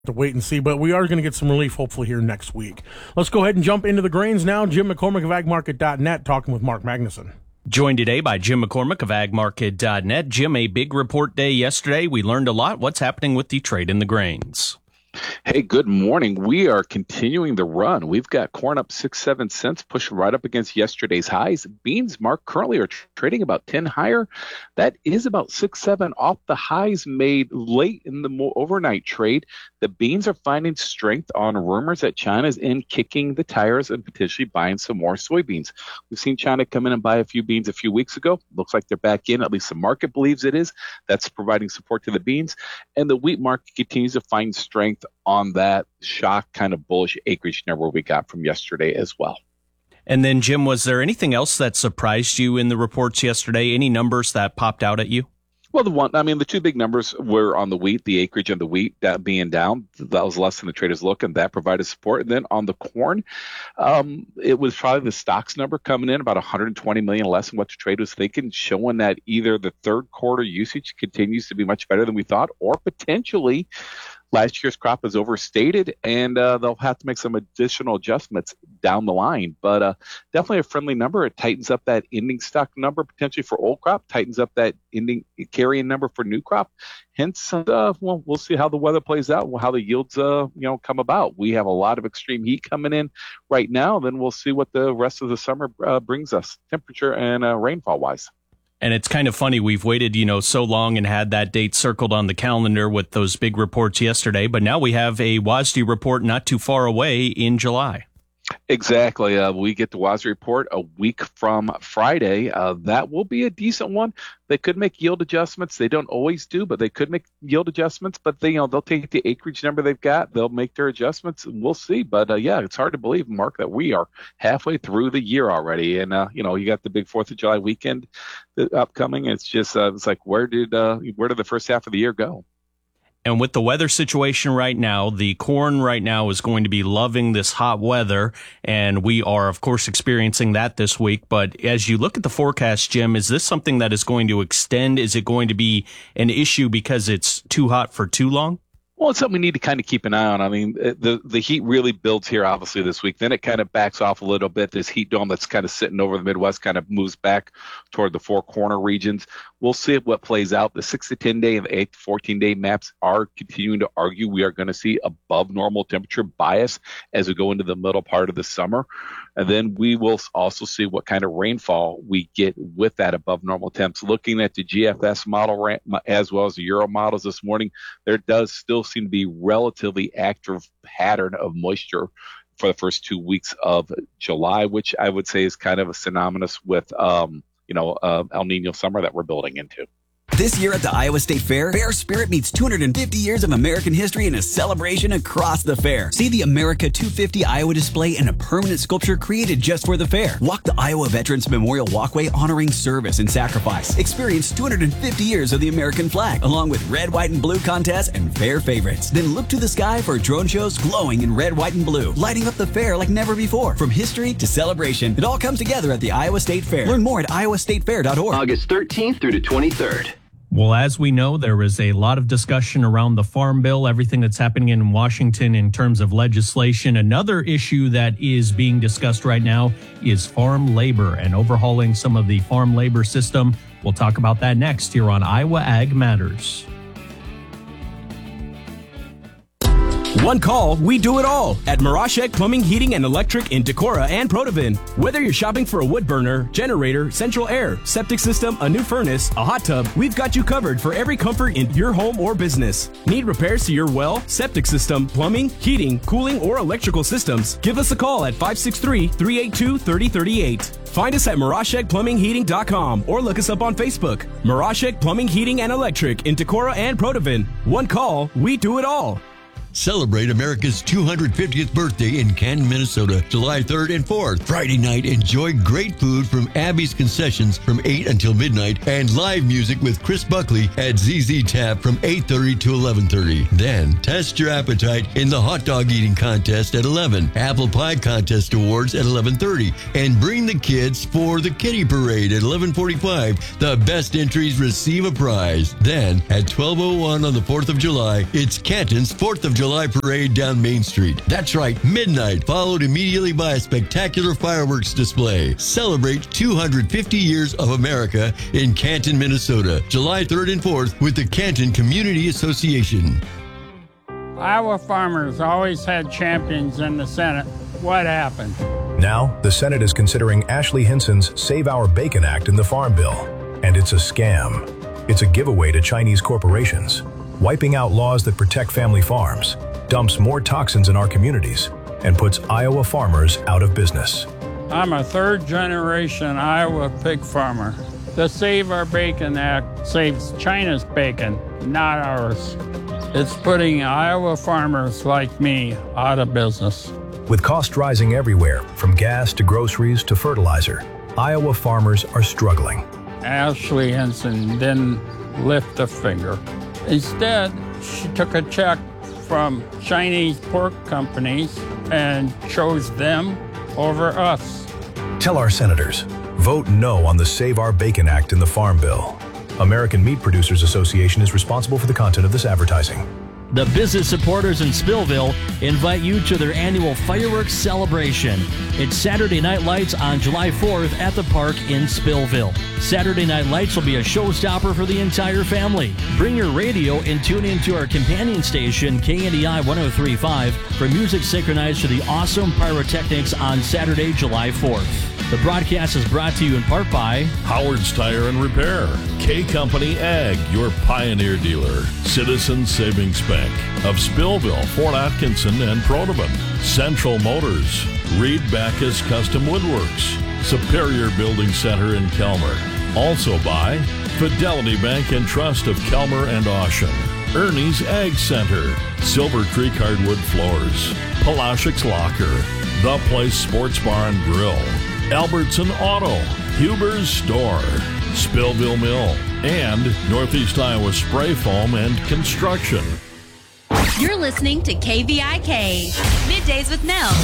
to wait and see, but we are going to get some relief hopefully here next week. Let's go ahead and jump into the grains now. Jim McCormick of agmarket.net talking with Mark Magnuson. Joined today by Jim McCormick of agmarket.net. Jim, a big report day yesterday. We learned a lot. What's happening with the trade in the grains? Hey, good morning. We are continuing the run. We've got corn up 6-7 cents, pushing right up against yesterday's highs. Beans, Mark, currently are trading about 10 higher. That is about 6-7 off the highs made late in the overnight trade. The beans are finding strength on rumors that China's in kicking the tires and potentially buying some more soybeans. We've seen China come in and buy a few beans a few weeks ago. Looks like they're back in. At least the market believes it is. That's providing support to the beans. And the wheat market continues to find strength on that shock kind of bullish acreage number we got from yesterday as well. And then, Jim, was there anything else that surprised you in the reports yesterday? Any numbers that popped out at you? Well, the two big numbers were on the wheat, the acreage on the wheat that being down. That was less than the traders look, and that provided support. And then on the corn, it was probably the stocks number coming in about 120 million less than what the trade was thinking, showing that either the third quarter usage continues to be much better than we thought, or potentially last year's crop is overstated, and they'll have to make some additional adjustments down the line. But definitely a friendly number. It tightens up that ending stock number potentially for old crop, tightens up that ending carrying number for new crop. Hence, we'll see how the weather plays out, how the yields come about. We have a lot of extreme heat coming in right now. Then we'll see what the rest of the summer brings us, temperature and rainfall-wise. And it's kind of funny, we've waited, so long and had that date circled on the calendar with those big reports yesterday, but now we have a WASDE report not too far away in July. Exactly. We get the WASDE report a week from Friday. That will be a decent one. They could make yield adjustments. They don't always do, but they could make yield adjustments. But they'll take the acreage number they've got. They'll make their adjustments. We'll see. But it's hard to believe, Mark, that we are halfway through the year already. And you got the big 4th of July weekend upcoming. It's just it's like where did the first half of the year go? And with the weather situation right now, the corn right now is going to be loving this hot weather, and we are, of course, experiencing that this week. But as you look at the forecast, Jim, is this something that is going to extend? Is it going to be an issue because it's too hot for too long? Well, it's something we need to kind of keep an eye on. I mean, the heat really builds here, obviously, this week. Then it kind of backs off a little bit. This heat dome that's kind of sitting over the Midwest kind of moves back toward the Four Corner regions. We'll see what plays out. The 6 to 10 day and the 8 to 14 day maps are continuing to argue we are going to see above normal temperature bias as we go into the middle part of the summer. And then we will also see what kind of rainfall we get with that above normal temps. Looking at the GFS model as well as the Euro models this morning, there does still seem to be relatively active pattern of moisture for the first 2 weeks of July, which I would say is kind of synonymous with El Nino summer that we're building into. This year at the Iowa State Fair, Fair Spirit meets 250 years of American history in a celebration across the fair. See the America 250 Iowa display and a permanent sculpture created just for the fair. Walk the Iowa Veterans Memorial Walkway honoring service and sacrifice. Experience 250 years of the American flag, along with red, white, and blue contests and fair favorites. Then look to the sky for drone shows glowing in red, white, and blue, lighting up the fair like never before. From history to celebration, it all comes together at the Iowa State Fair. Learn more at iowastatefair.org. August 13th through the 23rd. Well, as we know, there is a lot of discussion around the Farm Bill, everything that's happening in Washington in terms of legislation. Another issue that is being discussed right now is farm labor and overhauling some of the farm labor system. We'll talk about that next here on Iowa Ag Matters. One call, we do it all at Mirashek Plumbing, Heating, and Electric in Decorah and Protivin. Whether you're shopping for a wood burner, generator, central air, septic system, a new furnace, a hot tub, we've got you covered for every comfort in your home or business. Need repairs to your well, septic system, plumbing, heating, cooling, or electrical systems? Give us a call at 563-382-3038. Find us at MirashekPlumbingHeating.com or look us up on Facebook. Mirashek Plumbing, Heating, and Electric in Decorah and Protivin. One call, we do it all. Celebrate America's 250th birthday in Canton, Minnesota, July 3rd and 4th. Friday night, enjoy great food from Abby's Concessions from 8 until midnight and live music with Chris Buckley at ZZ Tap from 8:30 to 11:30. Then, test your appetite in the hot dog eating contest at 11, apple pie contest awards at 11:30, and bring the kids for the kitty parade at 11:45. The best entries receive a prize. Then, at 12:01 on the 4th of July, it's Canton's 4th of July parade down Main Street. That's right, midnight, followed immediately by a spectacular fireworks display. Celebrate 250 years of America in Canton, Minnesota, July 3rd and 4th with the Canton Community Association. Iowa farmers always had champions in the Senate. What happened? Now, the Senate is considering Ashley Hinson's Save Our Bacon Act in the Farm Bill. And it's a scam. It's a giveaway to Chinese corporations, wiping out laws that protect family farms, dumps more toxins in our communities, and puts Iowa farmers out of business. I'm a third-generation Iowa pig farmer. The Save Our Bacon Act saves China's bacon, not ours. It's putting Iowa farmers like me out of business. With costs rising everywhere, from gas to groceries to fertilizer, Iowa farmers are struggling. Ashley Hinson didn't lift a finger. Instead, she took a check from Chinese pork companies and chose them over us. Tell our senators, vote no on the Save Our Bacon Act in the Farm Bill. American Meat Producers Association is responsible for the content of this advertising. The business supporters in Spillville invite you to their annual fireworks celebration. It's Saturday Night Lights on July 4th at the park in Spillville. Saturday Night Lights will be a showstopper for the entire family. Bring your radio and tune into our companion station, KNDI 103.5, for music synchronized to the awesome pyrotechnics on Saturday, July 4th. The broadcast is brought to you in part by Howard's Tire and Repair, K Company Ag, your Pioneer dealer, Citizens Savings Bank of Spillville, Fort Atkinson, and Protovan, Central Motors, Reed Backus Custom Woodworks, Superior Building Center in Kelmer. Also by Fidelity Bank and Trust of Kelmer and Ocean, Ernie's Ag Center, Silver Creek Hardwood Floors, Palashik's Locker, The Place Sports Bar and Grill, Albertson Auto, Huber's Store, Spillville Mill, and Northeast Iowa Spray Foam and Construction. You're listening to KVIK, Middays with Nell.